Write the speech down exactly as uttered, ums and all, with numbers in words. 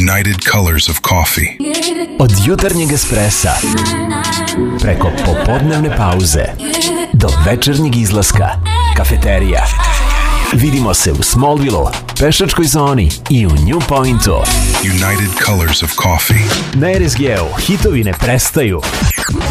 United Colors of Coffee. Od jutarnjeg espressa, preko popodnevne pauze, do večernjeg izlaska, kafeterija. Vidimo se u Smallville-u, pešačkoj zoni i u New Pointu. United Colors of Coffee. Na R S G-u hitovi ne prestaju.